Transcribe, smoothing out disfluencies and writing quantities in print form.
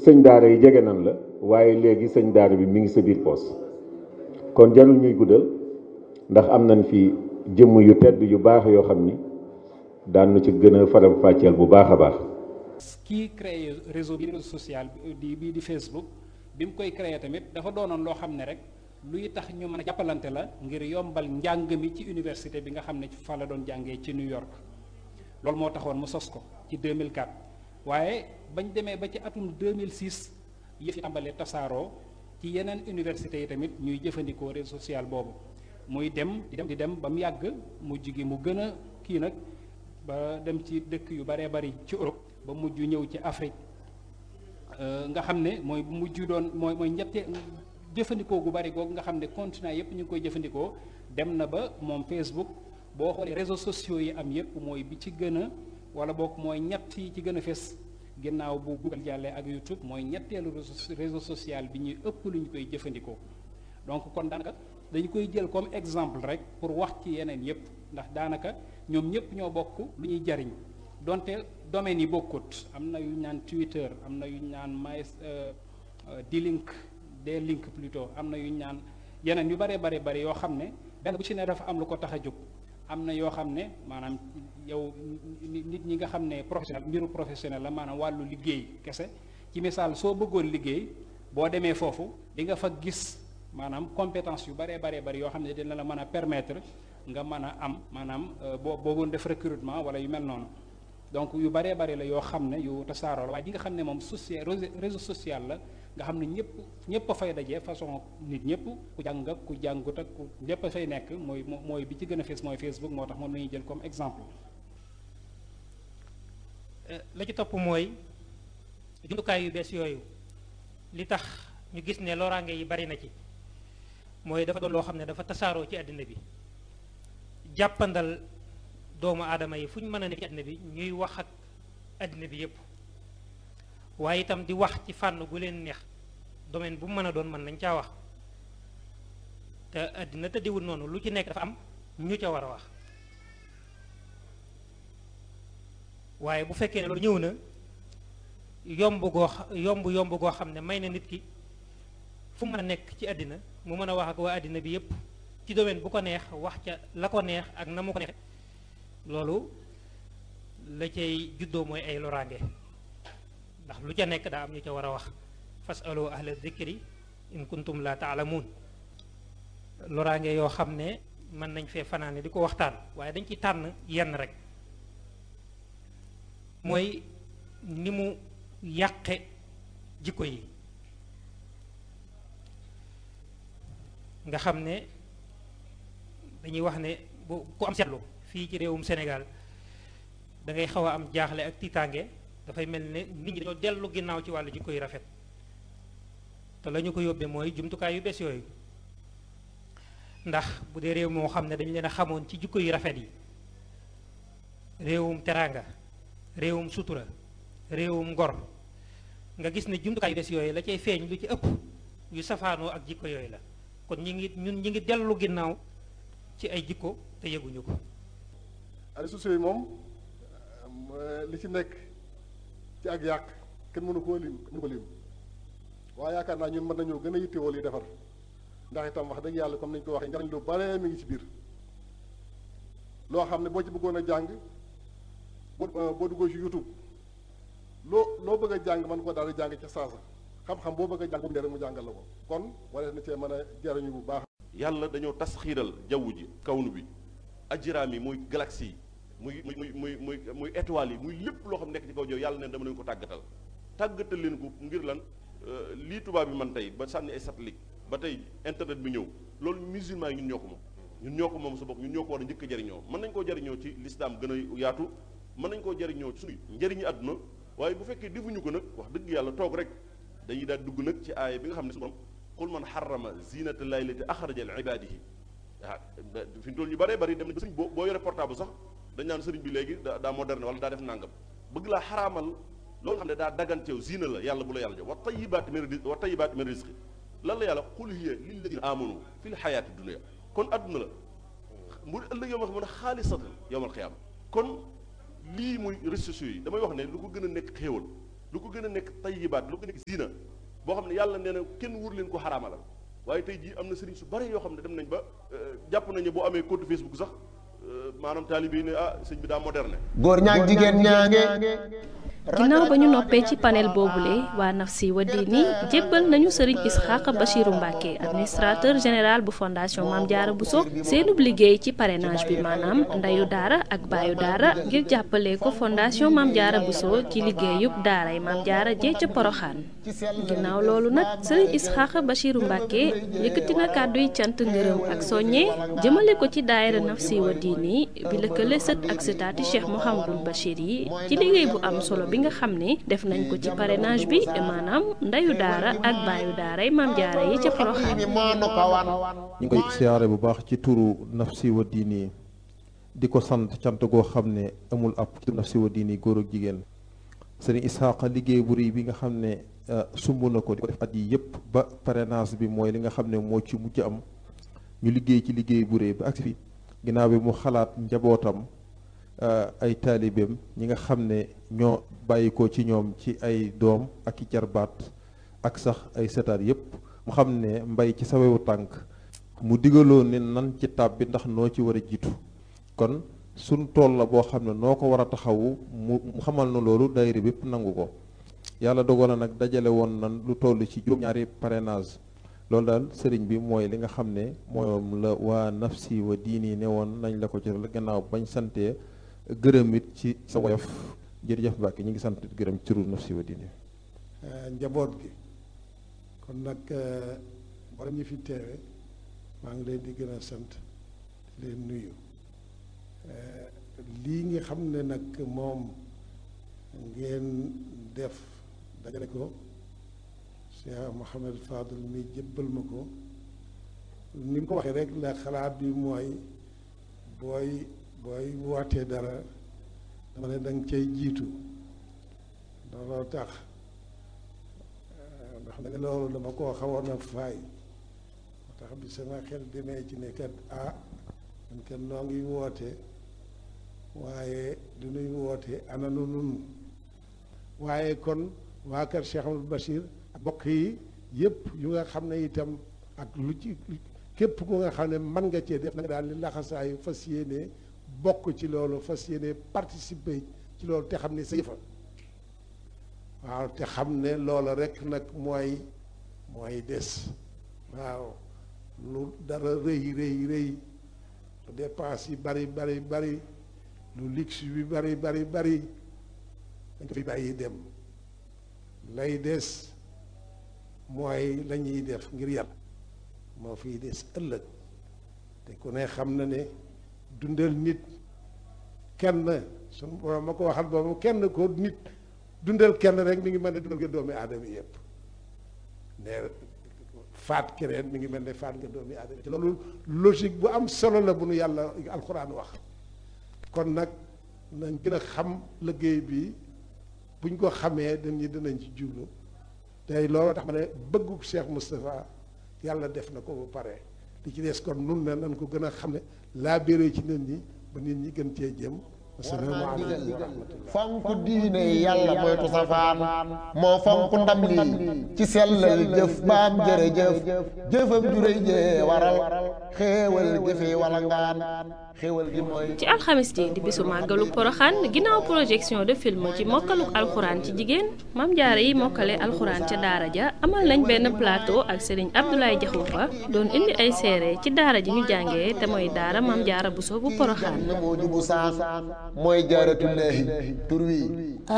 sëñ daara yi jege nan la waaye léegi sëñ daara bi mi ngi sa biir poos kon jarul ñuy guddal ndax am nañ fi jëmm yu tedd yu baax yoo xam ni daan na ci gën a faram fàcceel bu baax a baax. kii créé réseau social bii di Facebook bi mu koy créé tamit dafa doonoon loo xam ne rek luy tax ñu mën a jàppalante la ngir yombal njàng mi ci université bi nga xam ne fa la doon jàngee ci New York. loolu moo taxoon mu sos ko ci 2004 waaye bañ demee ba ci atum 2006 yëf yi tàmbalee tasaaroo ci yeneen universités yi tamit ñuy jëfandikoo réseau social boobu muy dem di dem ba mu yàgg mujj gi mu gën a kii nag ba dem ci dëkk yu baree bari ci Europe ba mujj ñëw ci Afrique nga xam ne mooy mujj doon mooy ñette jëfandikoo gu bari googu nga xam ne continent yépp ñu ngi koy jëfandikoo dem na ba moom Facebook boo xoolee réseaux sociaux yi am yépp mooy bi ci gën a wala boog mooy ñett yi ci gën a fes ginnaaw bu Google jàllee ak YouTube mooy ñetteelu réseau social bi ñuy ëpp lu ñu koy jëfandikoo. donc kon daanaka dañu koy jël comme exemple rek pour wax ci yeneen yépp ndax daanaka ñoom ñépp ñoo bokk lu ñuy jariñ donte domaines yi bokkut am na yu ñu naan Twitter am na yu ñu naan D-Link plutôt am na yu ñu naan yeneen yu bare bari yoo xam ne benn bu ci ne dafa am lu ko tax a jóg. am na yoo xam ne maanaam yow nit ñi nga xam ne professionnel mbiru professionnel la maanaam wàllu liggéey kese ci misaal soo bëggoon liggéey boo demee foofu di nga fa gis maanaam compétence yu baree bari yoo xam ne dina la mën a permettre nga mën a am maanaam boo bëggoon def recrutement wala yu mel noonu donc yu baree bari la yoo xam ne yu tasaaroo la waaye di nga xam ne moom réseau social la nga xam ne ñëpp a fay dajee façon nit ñëpp ku jàng ak ku jàngut ak ku ñëpp a fay nekk mooy bi ci gën a fees mooy Facebook moo tax moom la ñuy jël comme exemple. la ci topp mooy jumtukaay yu bees yooyu li tax ñu gis ne loraange yi bari na ci mooy dafa doon loo xam ne dafa tasaaroo ci àddina bi jàppandal doomu aadama yi fu ñu mën a nekk ci àddina bi ñuy wax ak àddina bi yépp waaye itam di wax ci fànn gu leen neex domaine bu mu mën a doon mën nañ caa wax te àddina tëddiwul noonu lu ci nekk dafa am ñu ca war a wax waaye bu fekkee ne loolu ñëw na yomb goo xam ne may na nit ki fu mën a nekk ci àddina mu mën a wax ak waa àddina bi yépp ci domaine bu ko neex wax ca la ko neex ak na mu ko neex loolu la cay juddoo mooy ay loraange ndax lu ca nekk daa am ñu ca war a wax fasalu ahla dhikri in kuntum la taalamuun loraange yoo xam ne mën nañ fee fanaane di ko waxtaan waaye dañ ci tànn yenn rek mooy ni mu yàqe jikko yi nga xam ne dañuy wax ne bu ku am seetlu fii ci réewum Sénégal da ngay xaw a am jaaxle ak tiitaange dafay mel ne nit ñi dañoo dellu ginnaaw ci wàllu jikko yu rafet te la ñu ko yóbbee mooy jumtukaay yu bees yooyu ndax bu dee réew moo xam ne dañu leen a xamoon ci jikko yu rafet yi réewum teraanga réewum sutura réewum ngor nga gis ne jumtukaay yu bees yooyu la cay feeñ lu ci ëpp yu safaanoo ak jikko yooyu la kon ñi ngi dellu ginnaaw ci ay jikko te yëguñu ko. réseaux sociaux yi moom li ci nekk ci ak yàq kenn mënu ko lim waaye yaakaar naa ñun mën nañoo gën a yittewoo li defar ndax itam wax dëgg yàlla comme nañu ko waxee njariñ lu bare mi ngi ci biir loo xam ne boo ci bëggoon a jàng boo duggoo ci YouTube loo bëgg a jàng mën ko daal di jàng ca saasa xam-xam boo bëgg a jàng boobu rek mu jàngal la ko kon wala na cee mën a jariñu bu baax. yàlla dañoo tas xiiral jaww ji kawnu bi ajiraam yi muy galaxie yi muy étoiles yi muy lépp loo xam nekk ci kaw jaww yàlla ne dama leen ko tàggatal leen ko ngir lan lii tubaab bi man tey ba sànni ay satellite ba tey internet bi ñëw loolu musulman yi ñun ñoo ko moom sa bopp ñun ñoo ko war a njëkk a jariñoo mën nañ koo jariñoo ci lislaam gën a yaatu mën nañ koo jariñoo ci suñu njëriñu àdduna waaye bu fekkee defuñu ko nag wax dëgg yàlla toog rek dañuy daal dugg nag ci aaya bi nga xam ne su borom qul man xarama zinata llahi lati axraja li ibadihi waaw fi ñu toll ñu bëree bëri dem na ba sëriñ boo yore portable sax dañ naan sëriñ bi léegi daa moderne wala daa def nàngam bëgg laa xaraamal loolu xam ne daa daganteew zina la yàlla bu la yàlla jox wa tayyibaati min rizqi lan la yàlla qul hiya lilladina amanu fi l xayaati dunia kon adduna la mu ëllëg yow ma xam ne xaalisatan yowmal xiyaama kon lii muy réseaux sociaux yi damay wax ne lu ko gën a nekk xéewal lu ko gën a nekk tayyibaat lu ko nekk zina boo xam ne yàlla nee na kenn wur leen ko xaraamalal waaye tey jii am na sëriñ su bari yoo xam ne dem nañ ba jàpp nañu boo amee compte Facebook sax maanaam taalibe yi ne sëñ bi daa moderne. góor ñaag jigéen ñaange. ginnaaw ba ñu noppee ci panel boobule waa Nafsi wa Diini jébbal nañu sëriñ Isxaaq Bachiru Mbàkke administrateur général bu fondation Mame Diarra Bousso seenub liggéey ci parrainage bi maanaam ndeyu daara ak baayu daara ngir jàppale ko fondation Mame Diarra Bousso ci liggéeyub daaray Mame Diarra jee ca Poroxaan. ginnaaw loolu nag sëriñ Isxaaq Bachiru Mbàkke yëkkati na kàdduy cant ngërëm ak soññe jëmale ko ci daayira Nafsi wa Diini bi lëkkale sët ak sëtaati Cheikh Mouhamadul Bachir yi ci liggéey bu am solo bi nga xam ne def nañ ko ci parrainage bi maanaam ndeyu daara ak baayu daaray Mame Diarra yi ca Porokhane. ñu ngi koy siyaare bu baax ci turu Nafsi wa Diini di ko sant cant goo xam ne amul ab ci turu Nafsi wa Diini góor ak jigéen sëriñ Isxaaqa liggéey bu rëy bi nga xam ne sumb na ko di ko def at yi yëpp ba parrainage bi mooy li nga xam ne moo ci mujj am ñu liggéey ci liggéey bu rëy ba ak fi ginnaaw bi mu xalaat njabootam ay taalibeem ñi nga xam ne ñoo bàyyi ko ci ñoom ci ay doom ak i jarbaat ak sax ay setaat yépp mu xam ne mbay ci sawewu tànk mu digaloo ne nan ci tab bi ndax noo ci war a jiitu kon suñ tool la boo xam ne noo ko war a taxawu mu xamal na loolu daayira bépp nangu ko yàlla dogal na nag dajale woon nan lu toll ci juróom-ñaari parrainage loolu daal sëriñ bi mooy li nga xam ne moom la waa Nafsi wa Diini ne woon nañ la ko ci gannaaw bañ santee gërëm it ci sa woyof jërëjëf Mbàkke ñu ngi sant gërëm ci turu Nafsi wa Diini njaboot gi kon nag wala ñu fi teewe maa ngi leen di gën a sant di leen nuyu lii nga xam ne nag moom ngeen def dajale ko Cheikh Mouhamed Fadul mi jébbal ma ko ni mu ko waxee rek la xalaat bi mooy booy wootee dara dama ne danga cay jiitu looloo tax ndax nag loolu dama koo xawoon a faay moo tax bi sama xel demee ci ne kat man kat noo ngi woote waaye du nuy woote ana nu nun waaye kon waa kër Cheikh Amadou Bachir ak bokk yi yëpp yu nga xam ne itam ak lu ci képp ku nga xam ne mën nga cee def nag daal li laxasaayu fas yéene bokk ci loolu fas yéene participer ci loolu te xam ne sa yëfa waaw te xam ne loola rek nag mooy des waaw lu dara rëy lu dépense yi bari lu luxe bi bari dañ ko fi bàyyi dem lay des mooy la ñuy def ngir yàlla moo fiy des ëllëg te ku ne xam na ne dundal nit kenn suñu borom ma ko waxal boobu kenn ko nit dundal kenn rek mi ngi mel ne dundal nga doomi aadama yëpp ne faat keneen mi ngi mel ne faat nga doomi aadama ci loolu logique bu am solo la bu nu yàlla alxuraan wax kon nag nañ gën a xam liggéey bi buñ ko xamee dinañ ci jublu tey loolu tax ma ne bëggu Cheikh Moustapha yàlla def na ko ba pare li ci des kon nun ne nañ ko gën a xam ne laa béré ci nit ñi ba nit ñi gën cee jëm asalaamaaleykum wa rahmatullah fonk diine yàlla moytu safaan moo fonk ndam lii ci sellal jëf baam jërëjëf jëfam juréy jee waral xéewal gi fi wala ngaan xéewal gi mooy ci alxamis ji di bisu màggalu Poroxaan ginnaaw projection de film ci mokkaluk alxuraan ci jigéen Mame Diarra yi mokkale alxuraan ca daara ja amal nañ benn plateau ak Serigne Abdoulaye Diakhoumpa doon indi ay seere ci daara ji ñu jàngee te mooy daara Mame Diarra Bousso bu Poroxaan mooy jaaratullaahi tur wi